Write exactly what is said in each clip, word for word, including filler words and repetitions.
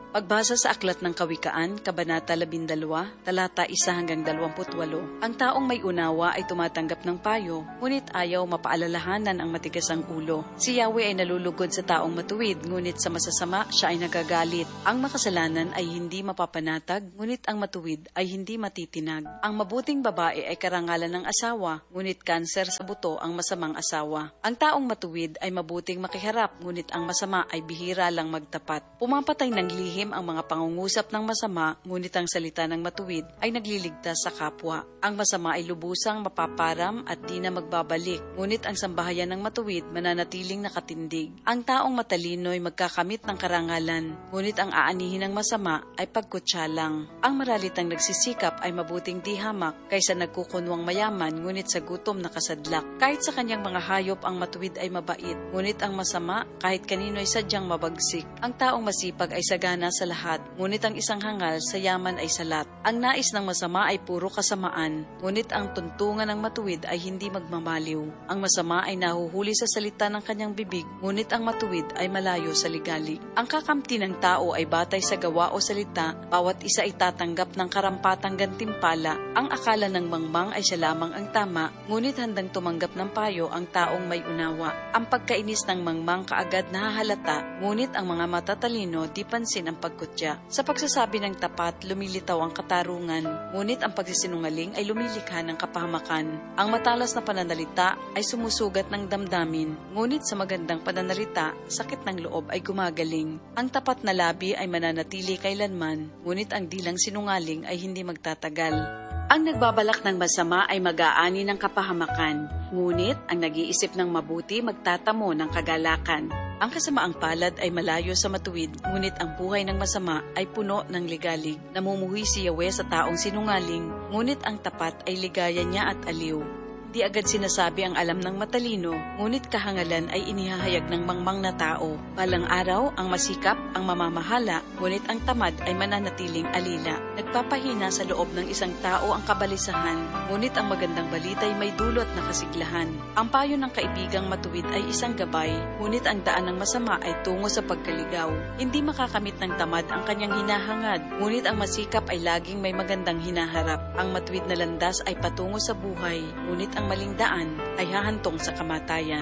Pagbasa sa Aklat ng Kawikaan, Kabanata labindalawa, talata isa hanggang dalawamput walo. Ang taong may unawa ay tumatanggap ng payo, ngunit ayaw mapaalalahanan ang matigas ang ulo. Si Yahweh ay nalulugod sa taong matuwid, ngunit sa masasama siya ay nagagalit. Ang makasalanan ay hindi mapapanatag, ngunit ang matuwid ay hindi matitinag. Ang mabuting babae ay karangalan ng asawa, ngunit kanser sa buto ang masamang asawa. Ang taong matuwid ay mabuting makiharap, ngunit ang masama ay bihira lang magtapat. Pumapatay ng lihim ang mga pangungusap ng masama, ngunit ang salita ng matuwid ay nagliligtas sa kapwa. Ang masama ay lubusang mapaparam at di na magbabalik, ngunit ang sambahayan ng matuwid mananatiling nakatindig. Ang taong matalino ay magkakamit ng karangalan, ngunit ang aanihin ng masama ay pagkutsa lang. Ang maralitang nagsisikap ay mabuting di hamak kaysa nagkukunwang mayaman, ngunit sa gutom nakasadlak. Kahit sa kanyang mga hayop ang matuwid ay mabait, ngunit ang masama kahit kanino ay sadyang mabagsik. Ang taong masipag ay sagana sa lahat, ngunit ang isang hangal sa yaman ay salat. Ang nais ng masama ay puro kasamaan, ngunit ang tuntungan ng matuwid ay hindi magmamaliw. Ang masama ay nahuhuli sa salita ng kanyang bibig, ngunit ang matuwid ay malayo sa ligalig. Ang kakamti ng tao ay batay sa gawa o salita, bawat isa ay tatanggap ng karampatang gantimpala. Ang akala ng mangmang ay siya lamang ang tama, ngunit handang tumanggap ng payo ang taong may unawa. Ang pagkainis ng mangmang kaagad nahahalata, ngunit ang mga matatalino di pansin ang pagkutya. Sa pagsasabi ng tapat, lumilitaw ang katarungan, ngunit ang pagsisinungaling ay lumilikha ng kapahamakan. Ang matalas na pananalita ay sumusugat ng damdamin, ngunit sa magandang pananalita, sakit ng loob ay gumagaling. Ang tapat na labi ay mananatili kailanman, ngunit ang dilang sinungaling ay hindi magtatagal. Ang nagbabalak ng masama ay mag-aani ng kapahamakan, ngunit ang nag-iisip ng mabuti magtatamo ng kagalakan. Ang kasamaang palad ay malayo sa matuwid, ngunit ang buhay ng masama ay puno ng ligalig. Namumuhi si Yahweh sa taong sinungaling, ngunit ang tapat ay ligaya niya at aliw. Di agad sinasabi ang alam ng matalino, ngunit kahangalan ay inihahayag ng mangmang na tao. Balang araw, ang masikap, ang mamamahala, ngunit ang tamad ay mananatiling alila. Nagpapahina sa loob ng isang tao ang kabalisahan, ngunit ang magandang balita ay may dulot na kasiglahan. Ang payo ng kaibigang matuwid ay isang gabay, ngunit ang daan ng masama ay tungo sa pagkaligaw. Hindi makakamit ng tamad ang kanyang hinahangad, ngunit ang masikap ay laging may magandang hinaharap. Ang matuwid na landas ay patungo sa buhay, ngunit ang maling daan ay hahantong sa kamatayan.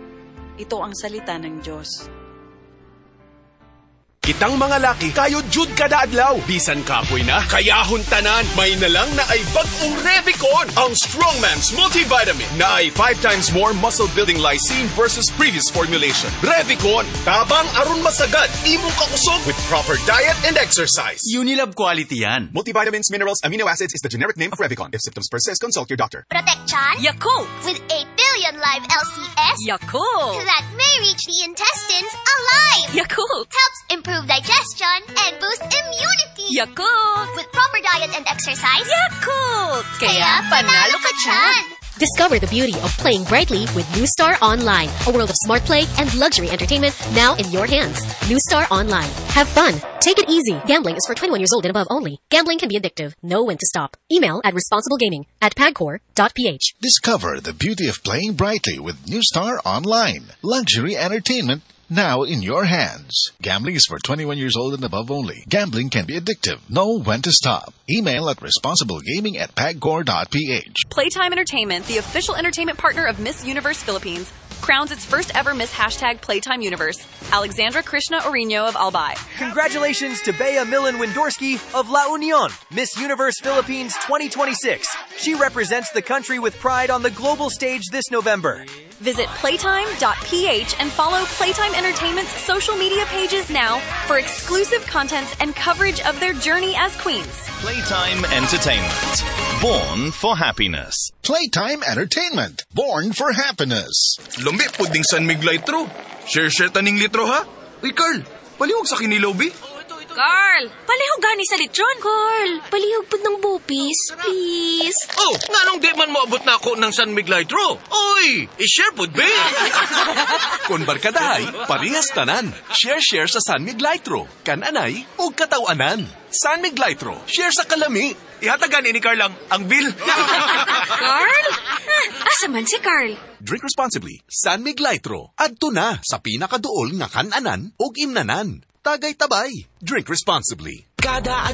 Ito ang salita ng Diyos. Kitang mga laki, kayo jud kada adlaw. Bisan kapoy na, kayahon tanan. May nalang na ay bag-ong Revicon, ang Strongman's multivitamin na ay five times more muscle-building lysine versus previous formulation. Revicon, tabang aron masagad, imong kakusog with proper diet and exercise. Unilab quality yan. Multivitamins, minerals, amino acids is the generic name of Revicon. If symptoms persist, consult your doctor. Protection Yakult with eight billion live L C S Yakult that may reach the intestines alive. Yakult Helps improve digestion and boost immunity. Yakult With proper diet and exercise, Yakult kaya panalo ka dyan. Discover the beauty of playing brightly with New Star Online, a world of smart play and luxury entertainment now in your hands. New Star Online. Have fun. Take it easy. Gambling is for twenty-one years old and above only. Gambling can be addictive. Know when to stop. Email at responsiblegaming at pagcor dot p h. Discover the beauty of playing brightly with New Star Online. Luxury entertainment now in your hands. Gambling is for twenty-one years old and above only. Gambling can be addictive. Know when to stop. Email at responsiblegaming at pagcor dot p h. Playtime Entertainment, the official entertainment partner of Miss Universe Philippines, crowns its first ever Miss Hashtag Playtime Universe, Alexandra Krishna Orino of Albay. Congratulations to Bea Millen Windorski of La Union, Miss Universe Philippines twenty twenty-six. She represents the country with pride on the global stage this November. Visit playtime dot p h and follow Playtime Entertainment's social media pages now for exclusive content and coverage of their journey as queens. Playtime Entertainment. Born for happiness. Playtime Entertainment. Born for happiness. Lumi po ding San Mig Litro. Share-share taning litro ha? Uy, Carl, palihog sa kinilaw, bi? Carl, palihog gani sa litron. Carl, palihog po ng bupis, please. Oh, nganong di man moabot na ako ng San Mig Litro? Uy, i-share po, bi? Kung barkadahay, parehas tanan. Share-share sa San Mig Litro. Kananay o katawanan. San Mig Litro. Share sa kalami. Ihatagan ni Carl ang, ang bill. Carl? Ah, asa man si Carl? Drink responsibly. San Mig Litro. Adto na sa pinakaduol nga kananan o imnanan. Tagay Tabay. Drink responsibly. Kada